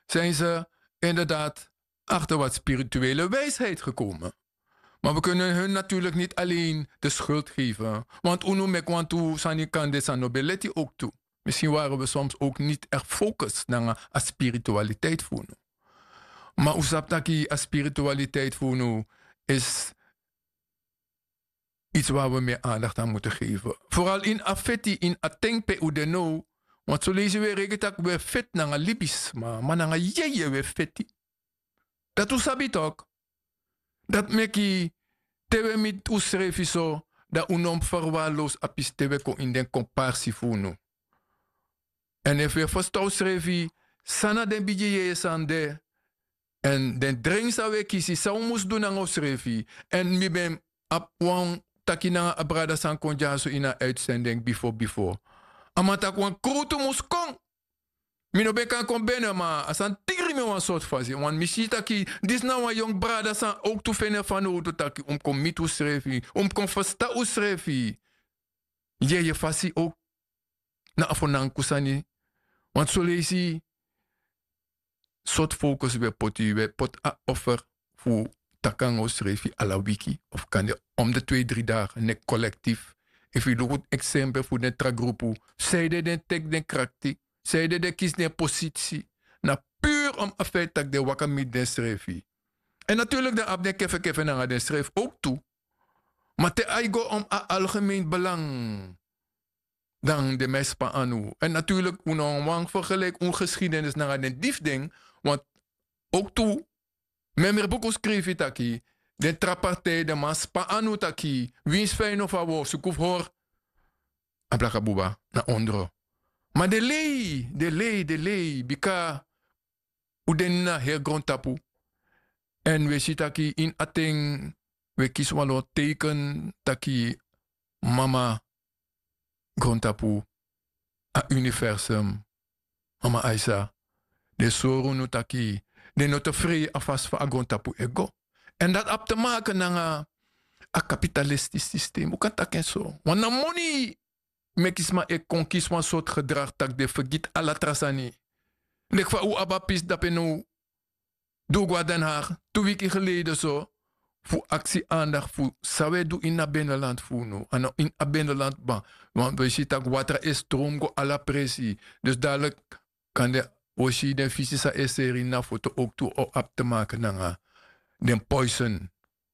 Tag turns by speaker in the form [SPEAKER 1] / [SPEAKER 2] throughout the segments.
[SPEAKER 1] zijn ze inderdaad achter wat spirituele wijsheid gekomen. Maar we kunnen hun natuurlijk niet alleen de schuld geven. Want unu mek want u sani kan de sanobeletti ook toe. Misschien waren we soms ook niet echt gefocust naar a spiritualiteit voor nu. Maar usaptaki a spiritualiteit voor nu is iets waar we meer aandacht aan moeten geven. Vooral in affetti, in atengpe udeno. Want zo lezen we regetak we fit naar een libis, maar naar een jeje we fetti. Dat usabit ook. Dat meki tewe mit usrefi so dat unom verwaarloos apis tewe ko in den comparsie funu. En if we verstou srefi sana den bidje sande en den drink sa we kisi sa mus doen aan srefi en mi ben ap wan takina abrada san konja so ina uitzending before. Amata kwan kruto mus kong. Mi no ben kan kon binnen, maar asan tigri me wan soort fasi. Want mi si taki, dis na wan jong brada san ook tu fene van o taki, kon mitu srefi, kon versta u srefi. Je fasi ook na afonan kusani. Want zo lees soort focus we poti, we pot a offer voor takango srefi ala wiki. Of kan je om de 2-3 dagen, nek collectief. If je doet exempel voor de tragroepu, zijde den tek den krakti. Zijde de kies de positie. Na puur om afeit dat de wakamit den schreef. En natuurlijk de abde kefe naar den schreef ook toe. Maar te aigo om a algemeen belang. Dan de mespa anu. En natuurlijk wang vergelijk ongeschiedenis naar den diefding. Want ook toe. Memmer boek schreef het aki. De trapartij de maspa anu taki. Wiens fijn of awo. Sukuf hoor. Ablakabuba. Na ondro. Maar de lei, bika udenna her grondtapu. En we zien taki in ating, we kiezen wel teken taki mama grondtapu, a universum, mama Aisa, de sorunu taki, de note vrij afas van a grondtapu ego. En dat op te maken naar een kapitalistisch systeem. Hoe kan dat zo? Want na money mekisma e konkisma soort gedrag tak de vergiet alla trasani. Lek van u abapis dat nou doe Den Haag 2 weken geleden zo voor actie aandacht voor sawe do in na binnenland voor nu en in a binnenland ba want we zien dat water is stroom go alla pressie dus dadelijk kan de oshi de fysische serie na foto ook toe op te maken na den poison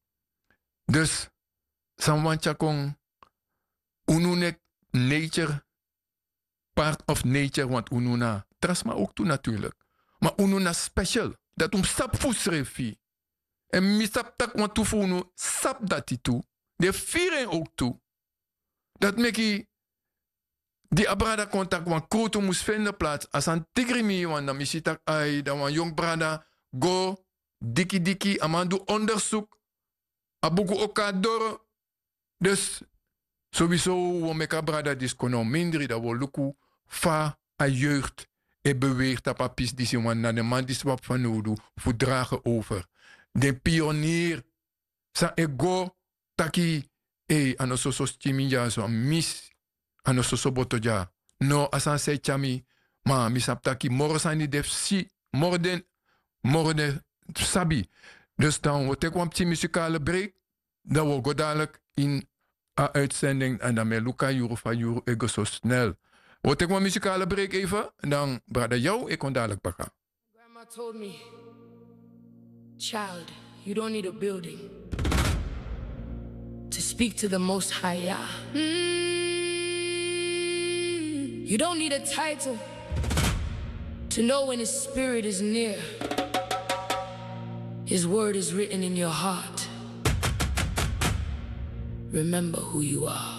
[SPEAKER 1] dus samwantja kong ununek nature, part of nature, want ununa, trasma ook toe natuurlijk. Maar ununa special, dat sap fusrefi. En mi sap tak want toe sap dat toe. De vieren ook toe. Dat meki, die abrada contact, want kroto moest vinden plaats. Als een tigrimi, want dan misi tak ai, dan wan jong brada, go, diki, amandu onderzoek. Abuku oka door. Dus, sowieso, we meka brada diskono mindri dat we luku fa a jeugd e beweegt dat papis die zien na de man die swap van nodu voor dragen over. De pionier sa ego taki ano so stiminja so mis ano so botoja no asan se chami ma misap taki morosani def si morden sabi. Dus dan we tek een muzikale break dan we go dadelijk in uitzending en dan met Luca Juro van Juro ego zo snel. Wat ik mijn muzikale break even en dan brada jou ik kon dadelijk pakken.
[SPEAKER 2] Grandma told me, child, you don't need a building to speak to the Most High. You don't need a title to know when His Spirit is near. His word is written in your heart. Remember who you are.